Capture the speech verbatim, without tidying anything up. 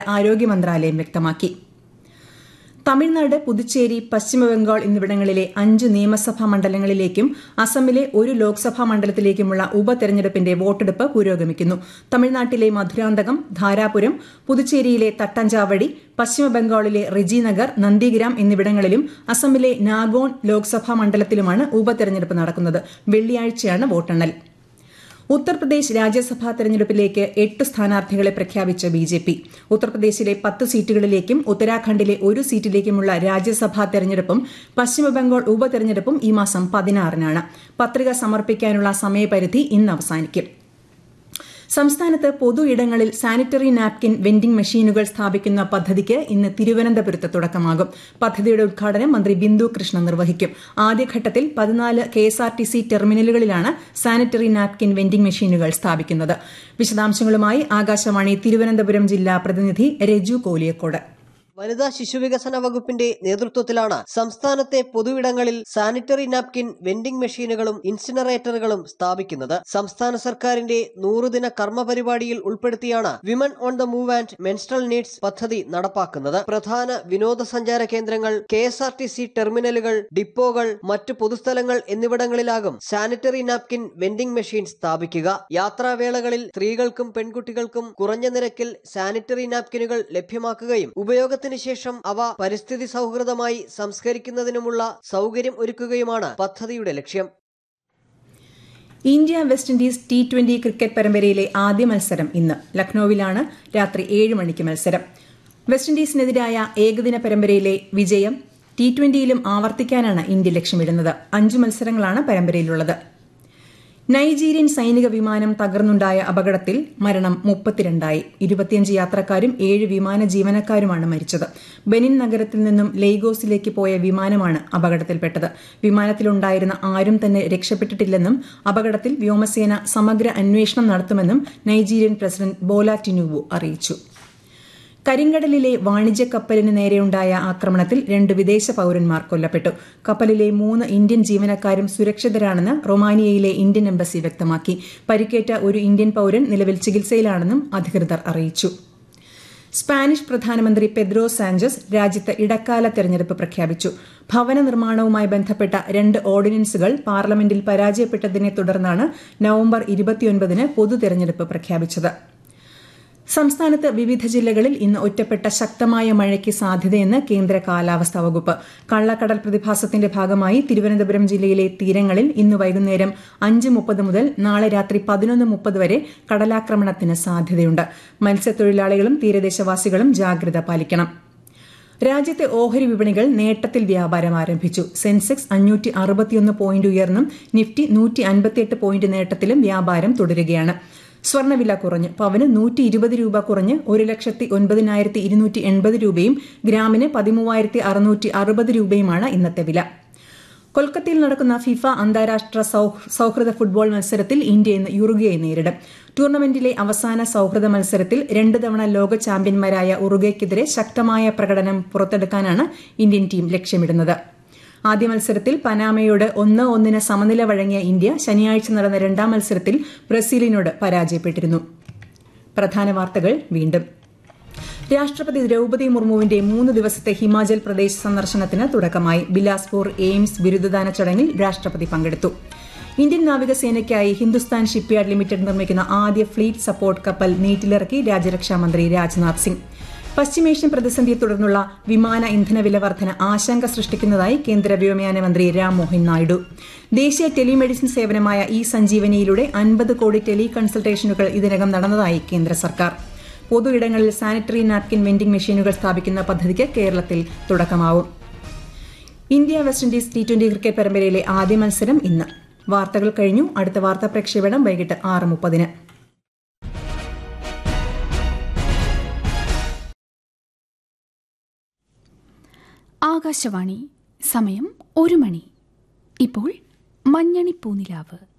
ആരോഗ്യ മന്ത്രാലയം വ്യക്തമാക്കി. തമിഴ്നാട്, പുതുച്ചേരി, പശ്ചിമബംഗാൾ എന്നിവിടങ്ങളിലെ അഞ്ച് നിയമസഭാ മണ്ഡലങ്ങളിലേക്കും അസമിലെ ഒരു ലോക്സഭാ മണ്ഡലത്തിലേക്കുമുള്ള ഉപതെരഞ്ഞെടുപ്പിന്റെ വോട്ടെടുപ്പ് പുരോഗമിക്കുന്നു. തമിഴ്നാട്ടിലെ മധുരാന്തകം, ധാരാപുരം, പുതുച്ചേരിയിലെ തട്ടഞ്ചാവടി, പശ്ചിമബംഗാളിലെ റിജിനഗർ, നന്ദിഗ്രാം എന്നിവിടങ്ങളിലും അസമിലെ നാഗോൺ ലോക്സഭാ മണ്ഡലത്തിലുമാണ് ഉപതെരഞ്ഞെടുപ്പ് നടക്കുന്നത്. വെള്ളിയാഴ്ചയാണ് വോട്ടെണ്ണൽ. ഉത്തർപ്രദേശ് രാജ്യസഭാ തെരഞ്ഞെടുപ്പിലേക്ക് എട്ട് സ്ഥാനാർത്ഥികളെ പ്രഖ്യാപിച്ച ബി ജെ പി. ഉത്തർപ്രദേശിലെ പത്ത് സീറ്റുകളിലേക്കും ഉത്തരാഖണ്ഡിലെ ഒരു സീറ്റിലേക്കുമുള്ള രാജ്യസഭാ തെരഞ്ഞെടുപ്പും പശ്ചിമബംഗാൾ ഉപതെരഞ്ഞെടുപ്പും ഈ മാസം പതിനാറിനാണ്. പത്രിക സമർപ്പിക്കാനുള്ള സമയപരിധി ഇന്ന് അവസാനിക്കും. സംസ്ഥാനത്ത് പൊതു ഇടങ്ങളിൽ സാനിറ്ററി നാപ്കിൻ വെൻഡിംഗ് മെഷീനുകൾ സ്ഥാപിക്കുന്ന പദ്ധതിക്ക് ഇന്ന് തിരുവനന്തപുരത്ത് തുടക്കമാകും. പദ്ധതിയുടെ ഉദ്ഘാടനം മന്ത്രി ബിന്ദു കൃഷ്ണ നിർവഹിക്കും. ആദ്യഘട്ടത്തിൽ പതിനാല് K S R T C ടെർമിനലുകളിലാണ് sanitary napkin vending മെഷീനുകൾ സ്ഥാപിക്കുന്നത്. വിശദാംശങ്ങളുമായി ആകാശവാണി തിരുവനന്തപുരം ജില്ലാ പ്രതിനിധി രജു കോലിയക്കോട്. വനിതാ ശിശുവികസന വകുപ്പിന്റെ നേതൃത്വത്തിലാണ് സംസ്ഥാനത്തെ പൊതുയിടങ്ങളിൽ സാനിറ്ററി നാപ്കിൻ വെൻഡിംഗ് മെഷീനുകളും ഇൻസിനറേറ്ററുകളും സ്ഥാപിക്കുന്നത്. സംസ്ഥാന സർക്കാരിന്റെ നൂറുദിന കർമ്മ പരിപാടിയിൽ ഉൾപ്പെടുത്തിയാണ് women on the move and menstrual needs പദ്ധതി നടപ്പാക്കുന്നത്. പ്രധാന വിനോദസഞ്ചാര കേന്ദ്രങ്ങൾ, K S R T C ടെർമിനലുകൾ, ഡിപ്പോകൾ, മറ്റു പൊതുസ്ഥലങ്ങൾ എന്നിവിടങ്ങളിലാകും സാനിറ്ററി നാപ്കിൻ വെൻഡിംഗ് മെഷീൻ സ്ഥാപിക്കുക. യാത്രാവേളകളിൽ സ്ത്രീകൾക്കും പെൺകുട്ടികൾക്കും കുറഞ്ഞ നിരക്കിൽ സാനിറ്ററി നാപ്കിനുകൾ ലഭ്യമാക്കുകയും ഉപയോഗത്തിന് ശേഷം അവ പരിസ്ഥിതി സൗഹൃദമായി സംസ്കരിക്കുന്നതിനുമുള്ള സൗകര്യം ഒരുക്കുകയുമാണ് പദ്ധതിയുടെ ലക്ഷ്യം. India west Indies T twenty cricket പരമ്പരയിലെ ആദ്യ മത്സരം ഇന്ന് ലക്നൌവിലാണ്. രാത്രി ഏഴ് മണിക്ക് മത്സരം. വെസ്റ്റ് ഇൻഡീസിനെതിരായ ഏകദിന പരമ്പരയിലെ വിജയം ടി ട്വന്റിയിലും ആവർത്തിക്കാനാണ് ഇന്ത്യ ലക്ഷ്യമിടുന്നത്. അഞ്ച് മത്സരങ്ങളാണ് പരമ്പരയിലുള്ളത്. നൈജീരിയൻ സൈനിക വിമാനം തകർന്നുണ്ടായ അപകടത്തിൽ മരണം മുപ്പത്തിരണ്ടായി. ഇരുപത്തിയഞ്ച് യാത്രക്കാരും ഏഴ് വിമാന ജീവനക്കാരുമാണ് മരിച്ചത്. ബെനിൻ നഗരത്തിൽ നിന്നും ലെയ്ഗോസിലേക്ക് പോയ വിമാനമാണ് അപകടത്തിൽപ്പെട്ടത്. വിമാനത്തിലുണ്ടായിരുന്ന ആരും തന്നെ രക്ഷപ്പെട്ടിട്ടില്ലെന്നും അപകടത്തിൽ വ്യോമസേന സമഗ്ര അന്വേഷണം നടത്തുമെന്നും നൈജീരിയൻ പ്രസിഡന്റ് ബോല ടിനുബു അറിയിച്ചു. കരിങ്കടലിലെ വാണിജ്യ കപ്പലിന് നേരെയുണ്ടായ ആക്രമണത്തിൽ രണ്ട് വിദേശ പൌരന്മാർ കൊല്ലപ്പെട്ടു. കപ്പലിലെ മൂന്ന് ഇന്ത്യൻ ജീവനക്കാരും സുരക്ഷിതരാണെന്ന് റൊമാനിയയിലെ ഇന്ത്യൻ എംബസി വ്യക്തമാക്കി. പരിക്കേറ്റ ഒരു ഇന്ത്യൻ പൌരൻ നിലവിൽ ചികിത്സയിലാണെന്നും അധികൃതർ അറിയിച്ചു. സ്പാനിഷ് പ്രധാനമന്ത്രി പെദ്രോ സാഞ്ചസ് രാജ്യത്ത് ഇടക്കാല തെരഞ്ഞെടുപ്പ് പ്രഖ്യാപിച്ചു. ഭവന നിർമ്മാണവുമായി ബന്ധപ്പെട്ട രണ്ട് ഓർഡിനൻസുകൾ പാർലമെന്റിൽ പരാജയപ്പെട്ടതിനെ തുടർന്നാണ് നവംബർ ഇരുപത്തിയൊൻപതിന് പൊതു തെരഞ്ഞെടുപ്പ് പ്രഖ്യാപിച്ചത്. സംസ്ഥാനത്ത് വിവിധ ജില്ലകളിൽ ഇന്ന് ഒറ്റപ്പെട്ട ശക്തമായ മഴയ്ക്ക് സാധ്യതയെന്ന് കേന്ദ്ര കാലാവസ്ഥാ വകുപ്പ്. കള്ളക്കടൽ പ്രതിഭാസത്തിന്റെ ഭാഗമായി തിരുവനന്തപുരം ജില്ലയിലെ തീരങ്ങളിൽ ഇന്ന് വൈകുന്നേരം അഞ്ച് മുപ്പത് മുതൽ നാളെ രാത്രി പതിനൊന്ന് മുപ്പത് വരെ കടലാക്രമണത്തിന് സാധ്യതയുണ്ട്. മത്സ്യത്തൊഴിലാളികളും തീരദേശവാസികളും ജാഗ്രത പാലിക്കണം. രാജ്യത്തെ ഓഹരി വിപണികൾ നേട്ടത്തിൽ വ്യാപാരം ആരംഭിച്ചു. സെൻസെക്സ് അഞ്ഞൂറ്റി അറുപത്തിയൊന്ന് പോയിന്റ് ഉയർന്നും നിഫ്റ്റി നൂറ്റി അൻപത്തിയെട്ട് പോയിന്റ് നേട്ടത്തിലും വ്യാപാരം തുടരുകയാണ്. സ്വർണ്ണവില കുറഞ്ഞ് പവന് നൂറ്റി ഇരുപത് രൂപ കുറഞ്ഞ് ഒരു ലക്ഷത്തി ഒൻപതിനായിരത്തി ഇരുന്നൂറ്റി എൺപത് രൂപയും ഗ്രാമിന് പതിമൂവായിരത്തി അറുന്നൂറ്റി അറുപത് രൂപയുമാണ് ഇന്നത്തെ വില. കൊൽക്കത്തയിൽ നടക്കുന്ന ഫിഫ അന്താരാഷ്ട്ര സൌഹൃദ ഫുട്ബോൾ മത്സരത്തിൽ ഇന്ത്യ ഇന്ന് യുറുഗ്വയെ നേരിടും. ടൂർണമെന്റിലെ അവസാന സൌഹൃദ മത്സരത്തിൽ രണ്ട് തവണ ലോക ചാമ്പ്യന്മാരായ ഉറുഗ്വയ്ക്കെതിരെ ശക്തമായ പ്രകടനം പുറത്തെടുക്കാനാണ് ഇന്ത്യൻ ടീം ലക്ഷ്യമിടുന്നത്. ആദ്യ മത്സരത്തിൽ പനാമയോട് ഒന്ന് ഒന്നിന് സമനില വഴങ്ങിയ ഇന്ത്യ ശനിയാഴ്ച നടന്ന രണ്ടാം മത്സരത്തിൽ ബ്രസീലിനോട് പരാജയപ്പെട്ടിരുന്നു. പ്രധാന വാർത്തകൾ വീണ്ടും. രാഷ്ട്രപതി ദ്രൌപദി മുർമുവിന്റെ മൂന്ന് ദിവസത്തെ ഹിമാചൽ പ്രദേശ് സന്ദർശനത്തിന് തുടക്കമായി. ബിലാസ്പൂർ എയിംസ് ബിരുദദാന ചടങ്ങിൽ രാഷ്ട്രപതി പങ്കെടുത്തു. ഇന്ത്യൻ നാവികസേനയ്ക്കായി ഹിന്ദുസ്ഥാൻ ഷിപ്പ്യാർഡ് ലിമിറ്റഡ് നിർമ്മിക്കുന്ന ആദ്യ ഫ്ലീറ്റ് സപ്പോർട്ട് കപ്പൽ നീറ്റിലിറക്കി രാജ്യരക്ഷാമന്ത്രി രാജ്നാഥ് സിംഗ്. പശ്ചിമേഷ്യൻ പ്രതിസന്ധിയെ തുടർന്നുള്ള വിമാന ഇന്ധന വില വർധന ആശങ്ക സൃഷ്ടിക്കുന്നതായി കേന്ദ്ര വ്യോമയാന മന്ത്രി രാംമോഹൻ നായിഡു. ദേശീയ ടെലിമെഡിസിൻ സേവനമായ ഇ സഞ്ജീവനിയിലൂടെ അൻപത് കോടി ടെലി കൺസൾട്ടേഷനുകൾ ഇതിനകം നടന്നതായി കേന്ദ്ര സർക്കാർ. പൊതു ഇടങ്ങളിൽ സാനിറ്ററി നാപ്കിൻ വെൻഡിംഗ് മെഷീനുകൾ സ്ഥാപിക്കുന്ന പദ്ധതിക്ക് കേരളത്തിൽ തുടക്കമാവും. India west Indies T twenty cricket പരമ്പരയിലെ ആദ്യ മത്സരം ഇന്ന്. വാർത്തകൾ കഴിഞ്ഞു. അടുത്ത വാർത്താ പ്രക്ഷേപണം വൈകിട്ട് ആറ് മുപ്പതിന്. ആകാശവാണി. സമയം ഒരു മണി. ഇപ്പോൾ മഞ്ഞണി പൂനിലാവ്.